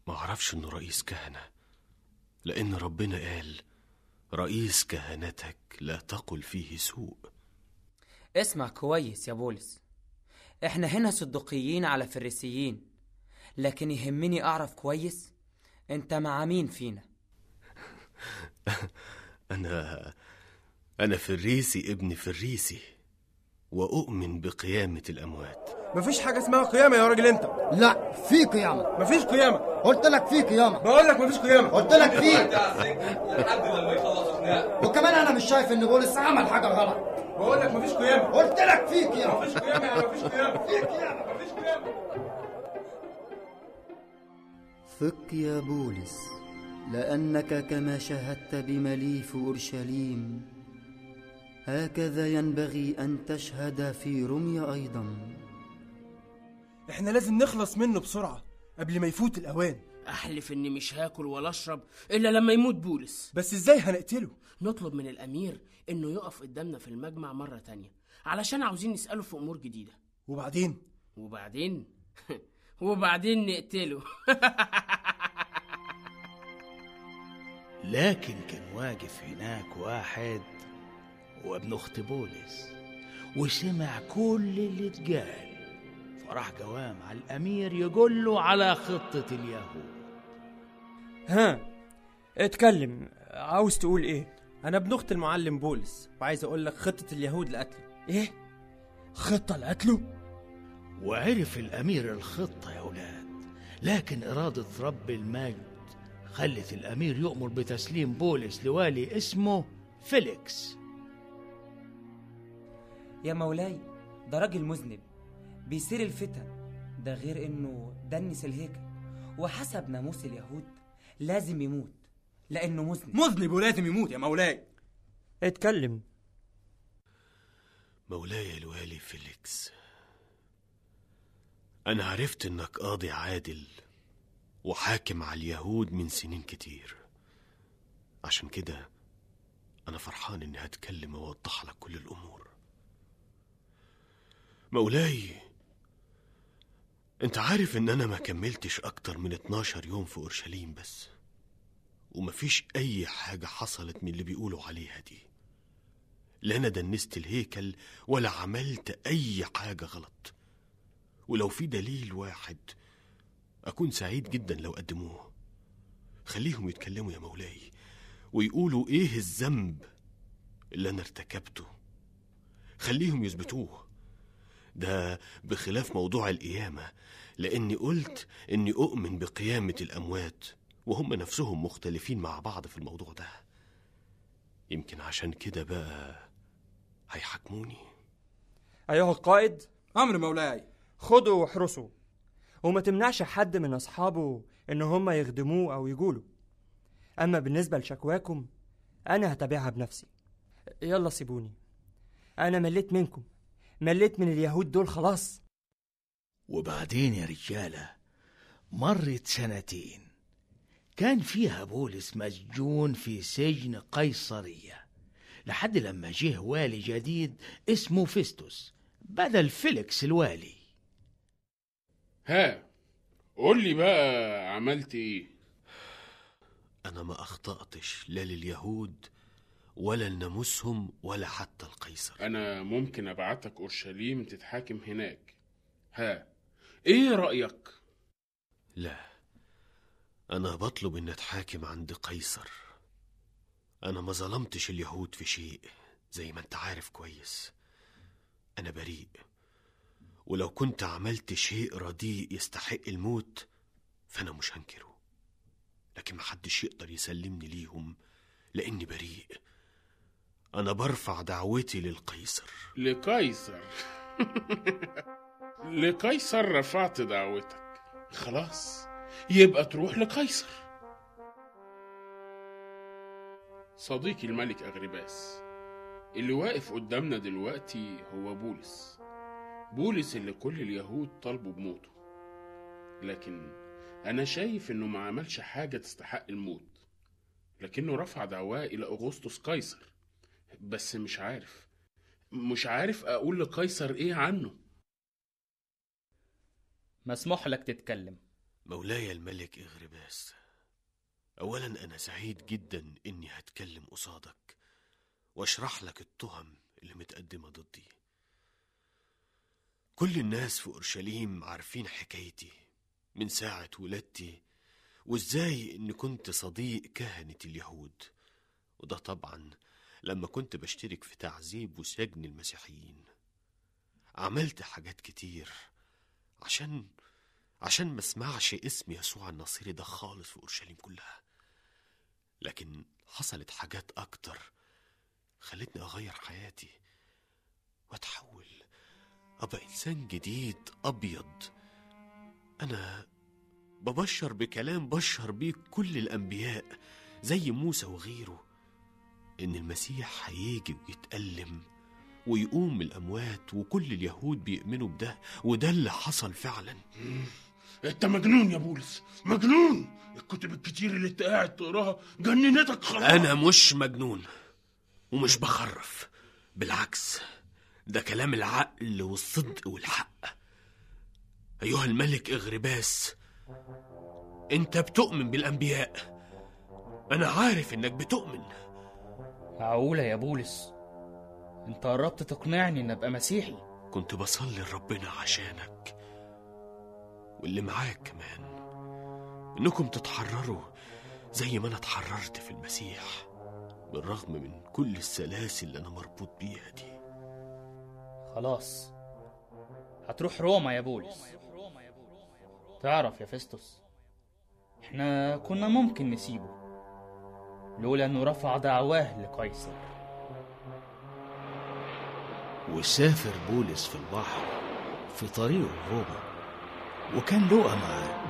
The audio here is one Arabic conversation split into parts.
ما اعرفش انه رئيس كهنة، لان ربنا قال رئيس كهنتك لا تقل فيه سوء. اسمع كويس يا بولس، احنا هنا صدقيين على فريسيين، لكن يهمني اعرف كويس انت مع مين فينا. انا فريسي ابن فريسي، واؤمن بقيامة الاموات. مفيش حاجة اسمها قيامة يا راجل انت. لا، في قيامة. مفيش قيامة. قلت لك في قيامة. بقول لك مفيش قيامة. قلت لك في. لحد لما يخلص خناق. وكمان انا مش شايف ان بولس عمل حاجة غلط. بقول لك مفيش قيامة. قلت لك في قيامة. مفيش قيامة يعني مفيش قيامة. في قيامة. مفيش قيامة. ثق يا بولس، لأنك كما شهدت بملي في أورشليم هكذا ينبغي أن تشهد في رمي أيضا. احنا لازم نخلص منه بسرعة قبل ما يفوت الأوان. أحلف إني مش هاكل ولا أشرب إلا لما يموت بولس. بس إزاي هنقتله؟ نطلب من الأمير إنه يقف قدامنا في المجمع مرة تانية، علشان عاوزين نسأله في أمور جديدة. وبعدين وبعدين نقتله. لكن كان واقف هناك واحد وابن أخت بولس وسمع كل اللي اتقال، فراح قوام على الأمير يقول له على خطة اليهود. اتكلم، عاوز تقول ايه؟ انا ابن اخت المعلم بولس، وعايز اقول لك خطة اليهود لقتله. ايه؟ خطة لقتله؟ وعرف الأمير الخطة يا أولاد، لكن إرادة رب المجد خلت الأمير يؤمر بتسليم بولس لوالي اسمه فيليكس. يا مولاي، ده راجل مذنب بيثير الفتن، ده غير انه دنس الهيكل، وحسب ناموس اليهود لازم يموت لانه مذنب ولازم يموت يا مولاي. اتكلم. مولاي الوالي فيليكس، أنا عرفت إنك قاضي عادل وحاكم على اليهود من سنين كتير، عشان كده أنا فرحان إني هتكلم وأوضح لك كل الأمور. مولاي، أنت عارف إن أنا ما كملتش أكتر من 12 يوم في أورشليم بس، ومفيش أي حاجة حصلت من اللي بيقولوا عليها دي. لا أنا دنست الهيكل ولا عملت أي حاجة غلط، ولو في دليل واحد أكون سعيد جدا لو قدموه. خليهم يتكلموا يا مولاي ويقولوا إيه الذنب اللي أنا ارتكبته، خليهم يثبتوه. ده بخلاف موضوع القيامة، لأني قلت إني أؤمن بقيامة الأموات، وهم نفسهم مختلفين مع بعض في الموضوع ده. يمكن عشان كده بقى هيحاكموني. أيها القائد، أمر مولاي. خدوا واحرسوا، وما تمنعش حد من أصحابه إن هم يخدموه أو يقولوا. أما بالنسبة لشكواكم أنا هتابعها بنفسي. يلا سيبوني، أنا مليت منكم، مليت من اليهود دول خلاص. وبعدين يا رجالة، مرت 2 سنين كان فيها بولس مسجون في سجن قيصرية، لحد لما جه والي جديد اسمه فيستوس بدل فيليكس الوالي. قول لي بقى عملت ايه؟ أنا ما أخطأتش لا لليهود ولا لناموسهم ولا حتى القيصر. أنا ممكن أبعتك أورشليم تتحاكم هناك. ايه رأيك؟ لا، أنا بطلب إن أتحاكم عند قيصر. أنا ما ظلمتش اليهود في شيء، زي ما أنت عارف كويس. أنا بريء، ولو كنت عملت شيء رديء يستحق الموت فأنا مش هنكره، لكن محدش يقدر يسلمني ليهم لأني بريء. أنا برفع دعوتي للقيصر. لقيصر؟ لقيصر رفعت دعوتك، خلاص يبقى تروح لقيصر. صديقي الملك أغرباس، اللي واقف قدامنا دلوقتي هو بولس اللي كل اليهود طالبوا بموته، لكن أنا شايف إنه ما عملش حاجة تستحق الموت، لكنه رفع دعواه إلى أغسطس قيصر. بس مش عارف أقول لقيصر إيه عنه. مسموح لك تتكلم. مولاي الملك إغرباس، أولا أنا سعيد جدا إني هتكلم قصادك واشرح لك التهم اللي متقدمة ضدي. كل الناس في أورشليم عارفين حكايتي من ساعة ولادتي، وإزاي إني كنت صديق كهنة اليهود، وده طبعا لما كنت بشترك في تعذيب وسجن المسيحيين. عملت حاجات كتير عشان ما اسمعش اسم يسوع الناصري ده خالص في أورشليم كلها، لكن حصلت حاجات أكتر خلتني أغير حياتي وأتحول أبقى إنسان جديد أبيض. أنا ببشر بكلام بشر بيه كل الأنبياء زي موسى وغيره، إن المسيح هيجي ويتألم ويقوم من الأموات، وكل اليهود بيؤمنوا بده، وده اللي حصل فعلا. انت مجنون يا بولس، مجنون. الكتب الكتير اللي انت قاعد تقراها جننتك خلاص. أنا مش مجنون ومش بخرف، بالعكس ده كلام العقل والصدق والحق. أيها الملك إغرباس، أنت بتؤمن بالأنبياء، أنا عارف إنك بتؤمن. معقولة يا بولس أنت قربت تقنعني إن أبقى مسيحي؟ كنت بصلي لربنا عشانك واللي معاك كمان، إنكم تتحرروا زي ما أنا اتحررت في المسيح، بالرغم من كل السلاسل اللي أنا مربوط بيها دي. خلاص هتروح روما يا بولس. تعرف يا فيستوس، احنا كنا ممكن نسيبه لولا انه رفع دعواه لقيصر. وسافر بولس في البحر في طريقه روما، وكان لوقا معاه.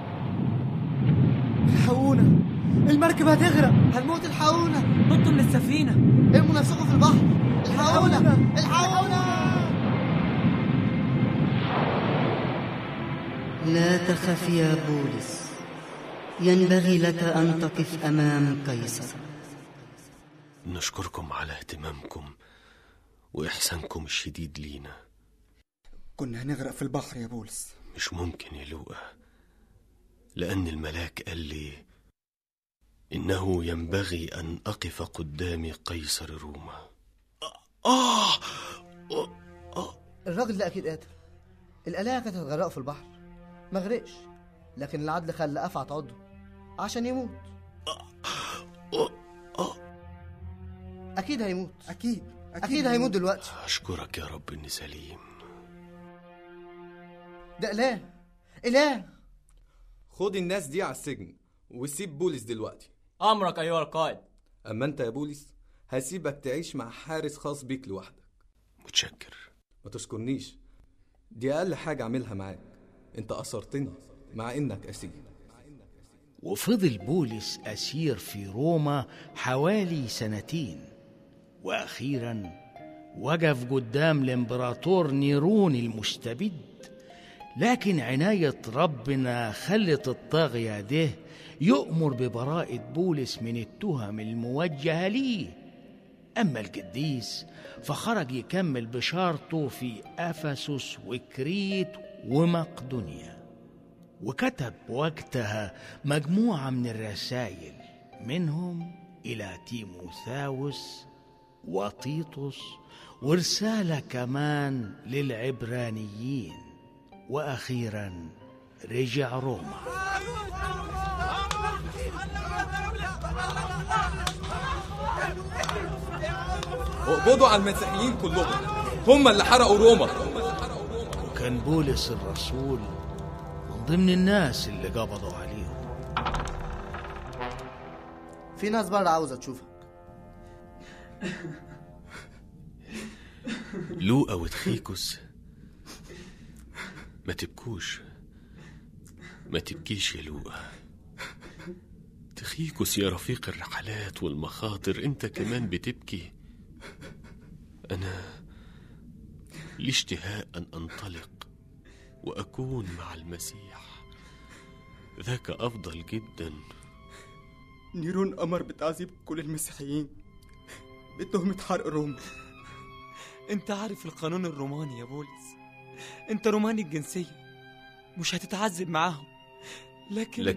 الحقونا، المركب هتغرق، هنموت، الحقونا، نطوا من السفينة، ارموا نفسكم في البحر، الحقونا الحقونا. لا تخف يا بولس، ينبغي لك أن تقف أمام قيصر. نشكركم على اهتمامكم وإحسانكم الشديد لينا. كنا هنغرق في البحر يا بولس. مش ممكن يا لوقا، لأن الملاك قال لي إنه ينبغي أن أقف قدام قيصر روما. الراجل ده أكيد قاتل. الآلهة كانت هتغرقه في البحر، ما غرقش، لكن العدل خلى أفعى تعضه عشان يموت. أكيد هيموت، أكيد هيموت دلوقتي. أشكرك يا رب إني سليم. ده إله. خد الناس دي على السجن وسيب بولس دلوقتي. أمرك أيها القائد. أما أنت يا بولس هسيبك تعيش مع حارس خاص بيك لوحدك. متشكر. ما تشكرنيش، دي أقل حاجة أعملها معاك. أنت أثرتني مع إنك أسير. وفضل بولس أسير في روما حوالي 2 سنين، وأخيرا وقف قدام الإمبراطور نيرون المستبد. لكن عناية ربنا خلت الطاغية ده يؤمر ببراءة بولس من التهم الموجهة ليه. أما القديس فخرج يكمل بشارته في أفسس وكريت ومقدونيا، وكتب وقتها مجموعة من الرسائل، منهم إلى تيموثاوس وتيتوس، ورسالة كمان للعبرانيين، وأخيرا رجع روما. اقبضوا على المسيحيين كلهم، هم اللي حرقوا روما. وكان بولس الرسول من ضمن الناس اللي قبضوا عليهم. في ناس بره عاوزة تشوفك. لوقا وتخيكوس، ما تبكوش، ما تبكيش يا لوقا. تخيكوس يا رفيق الرحلات والمخاطر، انت كمان بتبكي. انا لي اشتهاء ان انطلق واكون مع المسيح، ذاك افضل جدا. نيرون امر بتعذيب كل المسيحيين بتهمة حرق روما. انت عارف القانون الروماني يا بولس، انت روماني الجنسية، مش هتتعذب معاهم. لكن